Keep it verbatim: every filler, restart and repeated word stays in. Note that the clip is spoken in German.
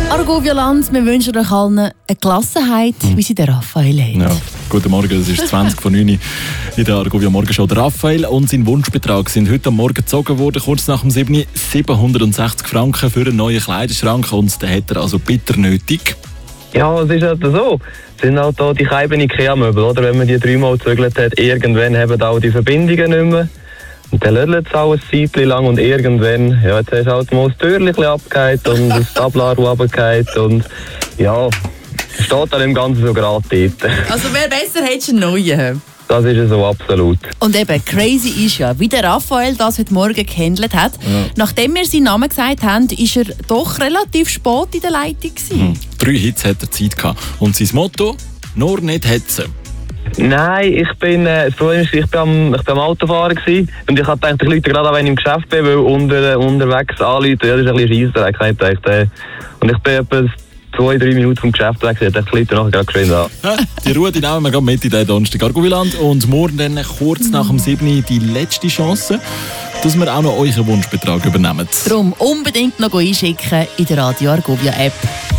Argovia-Land, wir wünschen euch allen eine Gelassenheit, mhm. wie sie der Raphael hat. Ja. Guten Morgen, es ist zwanzig vor neun in der Argovia Morgenshow. Der Raphael und sein Wunschbetrag sind heute am Morgen gezogen worden, kurz nach dem sieben. siebenhundertsechzig Franken für einen neuen Kleiderschrank und den hat er also bitter nötig. Ja, es ist halt so. Es sind halt auch die kleinen IKEA-Möbel, oder? Wenn man die dreimal gezögert hat, irgendwann haben auch die Verbindungen nicht mehr. Und dann lödelt es auch ein Zeitchen lang und irgendwann, ja, jetzt hast du halt mal das Türchen abgehakt und das Tablaru abgehakt und ja, steht dann im Ganzen so gerade dort. Also wäre besser, hättest du einen neuen. Das ist ja so, absolut. Und eben, crazy ist ja, wie der Raphael das heute Morgen gehandelt hat. Ja. Nachdem wir seinen Namen gesagt haben, ist er doch relativ spät in der Leitung gewesen. Hm. Drei Hits hat er Zeit gehabt. Und sein Motto? Nur nicht hetzen. Nein, ich bin, äh, das Problem ist, ich bin am, ich bin am Autofahren gewesen, und ich habe gedacht, ich Leute gerade auch, wenn ich im Geschäft bin, weil unter, unterwegs anrufen, ja, das ist ein bisschen scheisser, ich gedacht, äh, und ich bin etwa zwei, drei Minuten vom Geschäft weg, ich dachte, die Leute nachher gerade geschwind an. Ja, die Ruhe die nehmen wir gerade mit in den Donnerstag Argovia-Land und morgen dann kurz nach dem sieben die letzte Chance, dass wir auch noch euren Wunschbetrag übernehmen. Darum unbedingt noch einschicken in der Radio Argovia App.